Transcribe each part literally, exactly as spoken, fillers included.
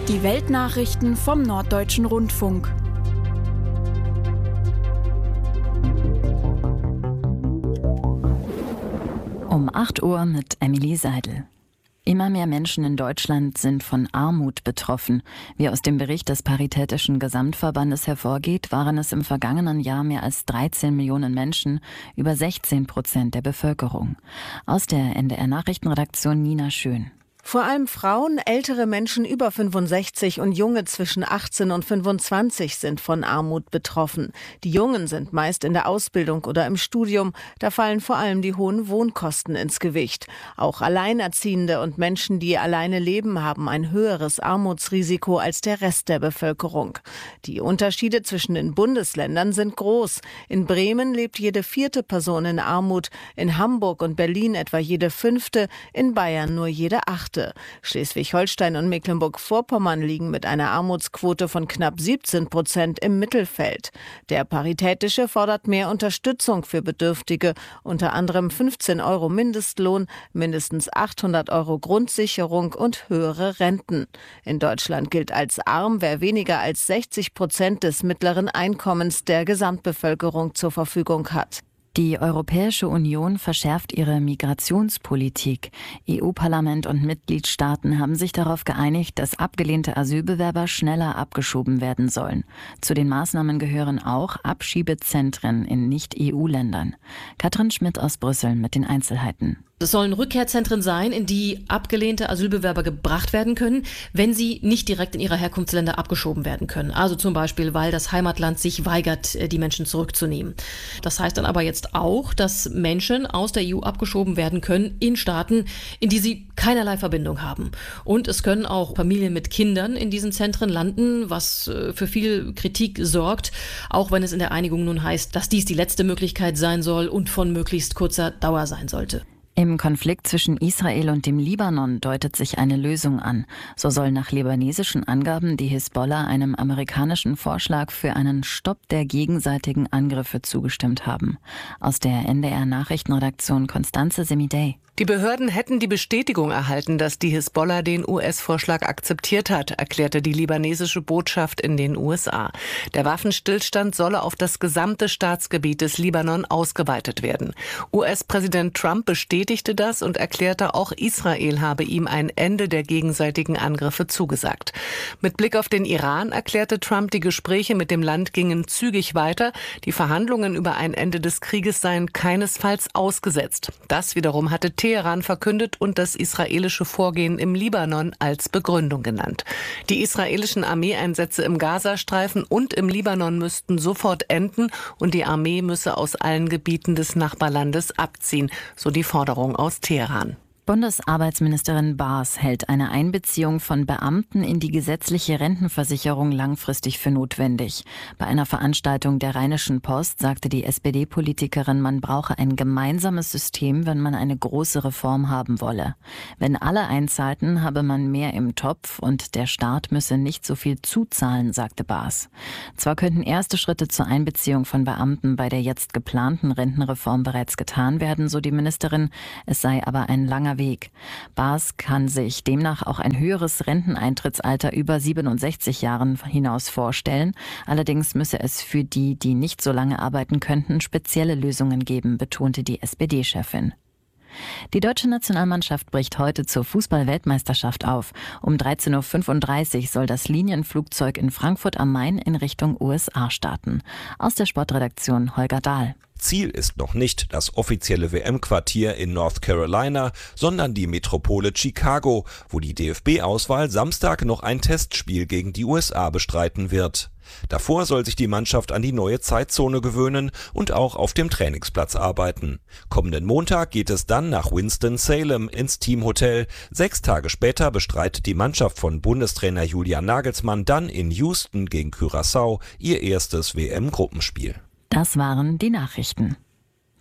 Die Weltnachrichten vom Norddeutschen Rundfunk. Um acht Uhr mit Emily Seidel. Immer mehr Menschen in Deutschland sind von Armut betroffen. Wie aus dem Bericht des Paritätischen Gesamtverbandes hervorgeht, waren es im vergangenen Jahr mehr als dreizehn Millionen Menschen, über sechzehn Prozent der Bevölkerung. Aus der N D R-Nachrichtenredaktion Nina Schön. Vor allem Frauen, ältere Menschen über fünfundsechzig und Junge zwischen achtzehn und fünfundzwanzig sind von Armut betroffen. Die Jungen sind meist in der Ausbildung oder im Studium. Da fallen vor allem die hohen Wohnkosten ins Gewicht. Auch Alleinerziehende und Menschen, die alleine leben, haben ein höheres Armutsrisiko als der Rest der Bevölkerung. Die Unterschiede zwischen den Bundesländern sind groß. In Bremen lebt jede vierte Person in Armut, in Hamburg und Berlin etwa jede fünfte, in Bayern nur jede achte. Schleswig-Holstein und Mecklenburg-Vorpommern liegen mit einer Armutsquote von knapp siebzehn Prozent im Mittelfeld. Der Paritätische fordert mehr Unterstützung für Bedürftige, unter anderem fünfzehn Euro Mindestlohn, mindestens achthundert Euro Grundsicherung und höhere Renten. In Deutschland gilt als arm, wer weniger als sechzig Prozent des mittleren Einkommens der Gesamtbevölkerung zur Verfügung hat. Die Europäische Union verschärft ihre Migrationspolitik. E U-Parlament und Mitgliedstaaten haben sich darauf geeinigt, dass abgelehnte Asylbewerber schneller abgeschoben werden sollen. Zu den Maßnahmen gehören auch Abschiebezentren in Nicht-E U-Ländern. Katrin Schmidt aus Brüssel mit den Einzelheiten. Es sollen Rückkehrzentren sein, in die abgelehnte Asylbewerber gebracht werden können, wenn sie nicht direkt in ihre Herkunftsländer abgeschoben werden können. Also zum Beispiel, weil das Heimatland sich weigert, die Menschen zurückzunehmen. Das heißt dann aber jetzt auch, dass Menschen aus der E U abgeschoben werden können in Staaten, in die sie keinerlei Verbindung haben. Und es können auch Familien mit Kindern in diesen Zentren landen, was für viel Kritik sorgt, auch wenn es in der Einigung nun heißt, dass dies die letzte Möglichkeit sein soll und von möglichst kurzer Dauer sein sollte. Im Konflikt zwischen Israel und dem Libanon deutet sich eine Lösung an. So soll nach libanesischen Angaben die Hisbollah einem amerikanischen Vorschlag für einen Stopp der gegenseitigen Angriffe zugestimmt haben. Aus der N D R-Nachrichtenredaktion Constanze Semidey. Die Behörden hätten die Bestätigung erhalten, dass die Hisbollah den U S-Vorschlag akzeptiert hat, erklärte die libanesische Botschaft in den U S A. Der Waffenstillstand solle auf das gesamte Staatsgebiet des Libanon ausgeweitet werden. U S-Präsident Trump bestätigte das und erklärte, auch Israel habe ihm ein Ende der gegenseitigen Angriffe zugesagt. Mit Blick auf den Iran erklärte Trump, die Gespräche mit dem Land gingen zügig weiter. Die Verhandlungen über ein Ende des Krieges seien keinesfalls ausgesetzt. Das wiederum hatte Teheran verkündet und das israelische Vorgehen im Libanon als Begründung genannt. Die israelischen Armeeeinsätze im Gazastreifen und im Libanon müssten sofort enden und die Armee müsse aus allen Gebieten des Nachbarlandes abziehen, so die Forderung aus Teheran. Bundesarbeitsministerin Baas hält eine Einbeziehung von Beamten in die gesetzliche Rentenversicherung langfristig für notwendig. Bei einer Veranstaltung der Rheinischen Post sagte die S P D-Politikerin, man brauche ein gemeinsames System, wenn man eine große Reform haben wolle. Wenn alle einzahlten, habe man mehr im Topf und der Staat müsse nicht so viel zuzahlen, sagte Baas. Zwar könnten erste Schritte zur Einbeziehung von Beamten bei der jetzt geplanten Rentenreform bereits getan werden, so die Ministerin, es sei aber ein langer Weg. Baas kann sich demnach auch ein höheres Renteneintrittsalter über siebenundsechzig Jahren hinaus vorstellen. Allerdings müsse es für die, die nicht so lange arbeiten könnten, spezielle Lösungen geben, betonte die S P D-Chefin. Die deutsche Nationalmannschaft bricht heute zur Fußball-Weltmeisterschaft auf. Um dreizehn Uhr fünfunddreißig soll das Linienflugzeug in Frankfurt am Main in Richtung U S A starten. Aus der Sportredaktion Holger Dahl. Ziel ist noch nicht das offizielle W M-Quartier in North Carolina, sondern die Metropole Chicago, wo die D F B-Auswahl Samstag noch ein Testspiel gegen die U S A bestreiten wird. Davor soll sich die Mannschaft an die neue Zeitzone gewöhnen und auch auf dem Trainingsplatz arbeiten. Kommenden Montag geht es dann nach Winston-Salem ins Teamhotel. Sechs Tage später bestreitet die Mannschaft von Bundestrainer Julian Nagelsmann dann in Houston gegen Curaçao ihr erstes W M-Gruppenspiel. Das waren die Nachrichten.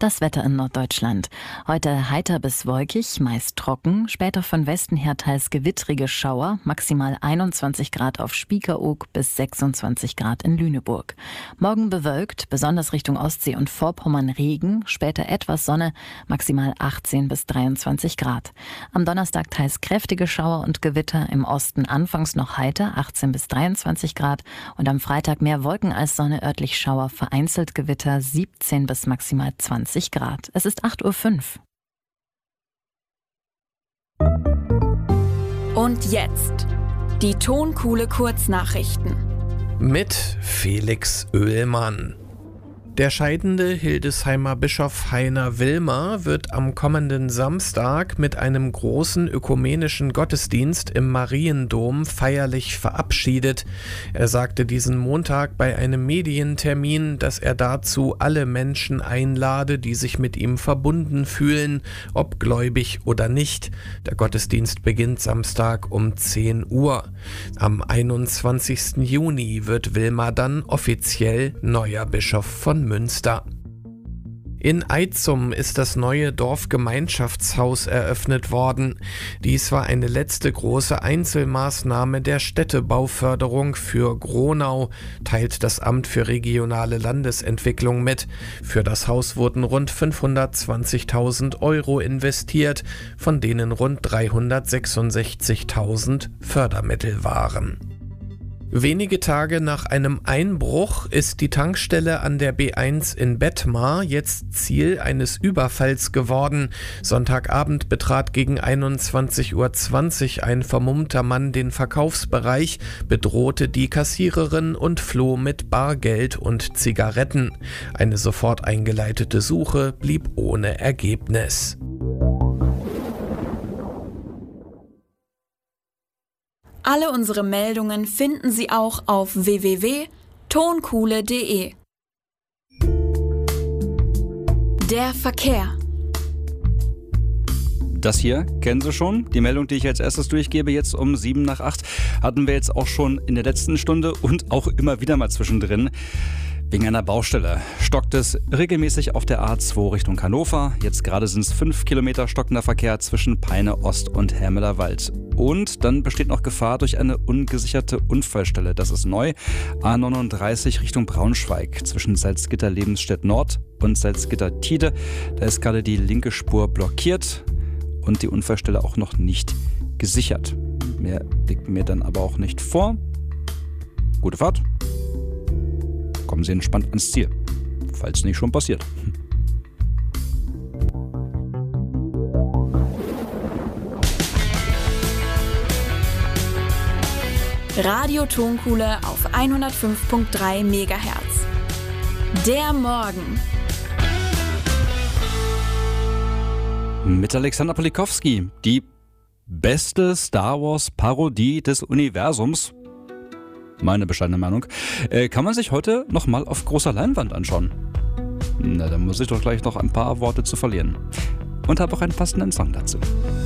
Das Wetter in Norddeutschland. Heute heiter bis wolkig, meist trocken, später von Westen her teils gewittrige Schauer, maximal einundzwanzig Grad auf Spiekeroog bis sechsundzwanzig Grad in Lüneburg. Morgen bewölkt, besonders Richtung Ostsee und Vorpommern Regen, später etwas Sonne, maximal achtzehn bis dreiundzwanzig Grad. Am Donnerstag teils kräftige Schauer und Gewitter, im Osten anfangs noch heiter, achtzehn bis dreiundzwanzig Grad und am Freitag mehr Wolken als Sonne, örtlich Schauer, vereinzelt Gewitter, siebzehn bis maximal zwanzig Grad. Es ist acht Uhr fünf. Und jetzt die Tonkuhle Kurznachrichten. Mit Felix Oehlmann. Der scheidende Hildesheimer Bischof Heiner Wilmer wird am kommenden Samstag mit einem großen ökumenischen Gottesdienst im Mariendom feierlich verabschiedet. Er sagte diesen Montag bei einem Medientermin, dass er dazu alle Menschen einlade, die sich mit ihm verbunden fühlen, ob gläubig oder nicht. Der Gottesdienst beginnt Samstag um zehn Uhr. Am einundzwanzigsten Juni wird Wilmer dann offiziell neuer Bischof von Münster. In Eitzum ist das neue Dorfgemeinschaftshaus eröffnet worden. Dies war eine letzte große Einzelmaßnahme der Städtebauförderung für Gronau, teilt das Amt für regionale Landesentwicklung mit. Für das Haus wurden rund fünfhundertzwanzigtausend Euro investiert, von denen rund dreihundertsechsundsechzigtausend Fördermittel waren. Wenige Tage nach einem Einbruch ist die Tankstelle an der B eins in Bettmar jetzt Ziel eines Überfalls geworden. Sonntagabend betrat gegen einundzwanzig Uhr zwanzig ein vermummter Mann den Verkaufsbereich, bedrohte die Kassiererin und floh mit Bargeld und Zigaretten. Eine sofort eingeleitete Suche blieb ohne Ergebnis. Alle unsere Meldungen finden Sie auch auf w w w punkt tonkuhle punkt de. Der Verkehr. Das hier kennen Sie schon. Die Meldung, die ich als erstes durchgebe, jetzt um sieben nach acht, hatten wir jetzt auch schon in der letzten Stunde und auch immer wieder mal zwischendrin. Wegen einer Baustelle stockt es regelmäßig auf der A zwei Richtung Hannover. Jetzt gerade sind es fünf Kilometer stockender Verkehr zwischen Peine Ost und Hermelerwald. Und dann besteht noch Gefahr durch eine ungesicherte Unfallstelle. Das ist neu. A neununddreißig Richtung Braunschweig zwischen Salzgitter-Lebensstedt Nord und Salzgitter-Tide. Da ist gerade die linke Spur blockiert und die Unfallstelle auch noch nicht gesichert. Mehr liegt mir dann aber auch nicht vor. Gute Fahrt. Kommen Sie entspannt ans Ziel, falls nicht schon passiert. Radio Tonkuhle auf hundertfünf Komma drei Megahertz. Der Morgen. Mit Alexander Polikowski, die beste Star Wars Parodie des Universums. Meine bescheidene Meinung, äh, kann man sich heute nochmal auf großer Leinwand anschauen. Na, dann muss ich doch gleich noch ein paar Worte zu verlieren. Und habe auch einen passenden Song dazu.